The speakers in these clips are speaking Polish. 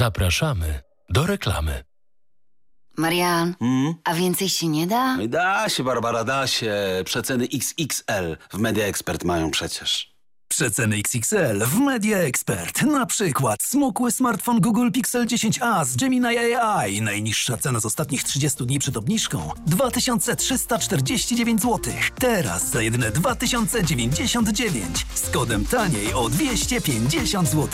Zapraszamy do reklamy. Marian, a więcej się nie da? Da się, Barbara, da się. Przeceny XXL w Media Expert mają przecież. Przeceny XXL w Media Expert. Na przykład smukły smartfon Google Pixel 10a z Gemini AI. Najniższa cena z ostatnich 30 dni przed obniżką 2349 zł. Teraz za jedyne 2099 z kodem taniej o 250 zł.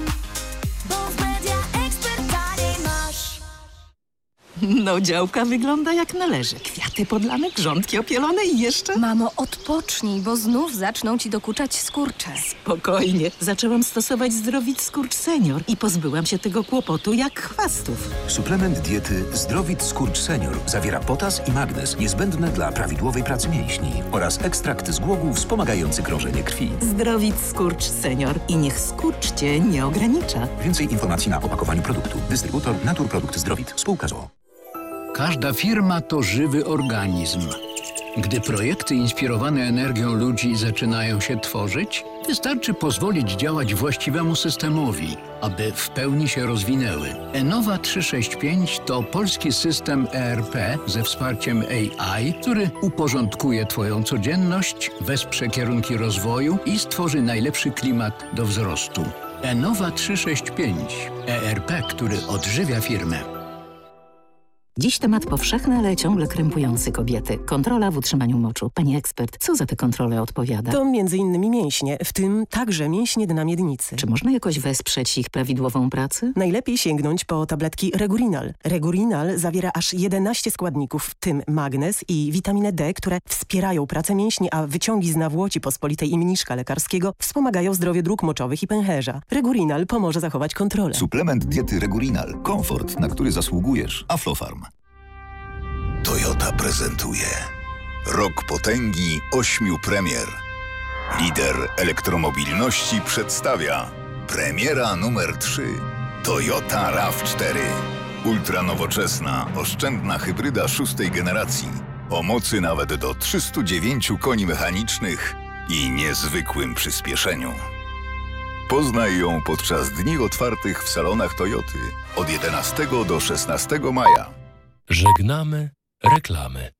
No, działka wygląda jak należy. Kwiaty podlane, grządki opielone i jeszcze... Mamo, odpocznij, bo znów zaczną ci dokuczać skurcze. Spokojnie. Zaczęłam stosować Zdrowit Skurcz Senior i pozbyłam się tego kłopotu jak chwastów. Suplement diety Zdrowit Skurcz Senior zawiera potas i magnez niezbędne dla prawidłowej pracy mięśni oraz ekstrakt z głogów wspomagający krążenie krwi. Zdrowit Skurcz Senior i niech skurcz cię nie ogranicza. Więcej informacji na opakowaniu produktu. Dystrybutor Naturprodukt Zdrowit. Spółka z o.o. Każda firma to żywy organizm. Gdy projekty inspirowane energią ludzi zaczynają się tworzyć, wystarczy pozwolić działać właściwemu systemowi, aby w pełni się rozwinęły. Enova 365 to polski system ERP ze wsparciem AI, który uporządkuje Twoją codzienność, wesprze kierunki rozwoju i stworzy najlepszy klimat do wzrostu. Enova 365. ERP, który odżywia firmę. Dziś temat powszechny, ale ciągle krępujący kobiety. Kontrola w utrzymaniu moczu. Pani ekspert, co za te kontrole odpowiada? To m.in. mięśnie, w tym także mięśnie dna miednicy. Czy można jakoś wesprzeć ich prawidłową pracę? Najlepiej sięgnąć po tabletki Regurinal. Regurinal zawiera aż 11 składników, w tym magnez i witaminę D, które wspierają pracę mięśni, a wyciągi z nawłoci pospolitej i mniszka lekarskiego wspomagają zdrowie dróg moczowych i pęcherza. Regurinal pomoże zachować kontrolę. Suplement diety Regurinal. Komfort, na który zasługujesz. Aflofarm. Toyota prezentuje Rok potęgi 8 premier. Lider elektromobilności przedstawia premiera numer 3. Toyota RAV4. Ultranowoczesna, oszczędna hybryda 6. generacji. O mocy nawet do 309 koni mechanicznych i niezwykłym przyspieszeniu. Poznaj ją podczas dni otwartych w salonach Toyoty od 11 do 16 maja. Żegnamy reklamy.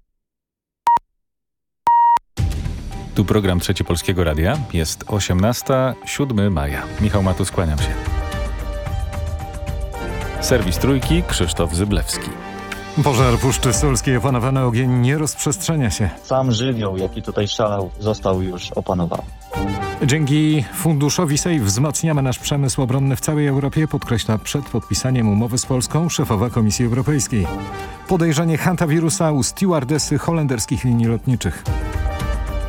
Tu program Trzeci Polskiego Radia. Jest 18, 7 maja. Michał Matus, kłaniam się. Serwis Trójki, Krzysztof Zyblewski. Pożar Puszczy Sulskiej opanowany, ogień nie rozprzestrzenia się. Sam żywioł, jaki tutaj szalał, został już opanowany. Dzięki funduszowi SAFE wzmacniamy nasz przemysł obronny w całej Europie, podkreśla przed podpisaniem umowy z Polską szefowa Komisji Europejskiej. Podejrzenie hantawirusa u stewardesy holenderskich linii lotniczych.